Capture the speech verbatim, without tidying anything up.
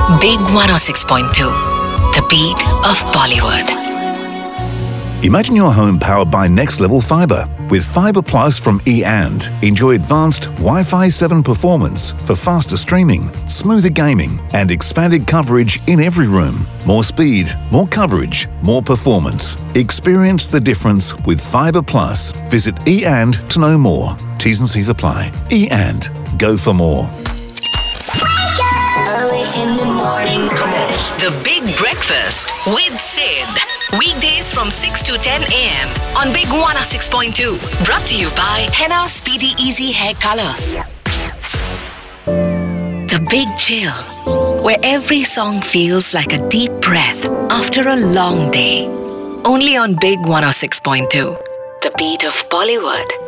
Big one oh six point two, the beat of Bollywood. Imagine your home powered by Next Level Fiber. With Fiber Plus from E and, enjoy advanced Wi-Fi seven performance for faster streaming, smoother gaming, and expanded coverage in every room. More speed, more coverage, more performance. Experience the difference with Fiber Plus. Visit E and to know more. T's and C's apply. E and, go for more. Early in the morning. The Big Breakfast with Sid. Weekdays from six to ten a.m. on Big one oh six point two. Brought to you by Henna Speedy Easy Hair Color. The Big Chill, where every song feels like a deep breath after a long day. Only on Big one oh six point two, the beat of Bollywood.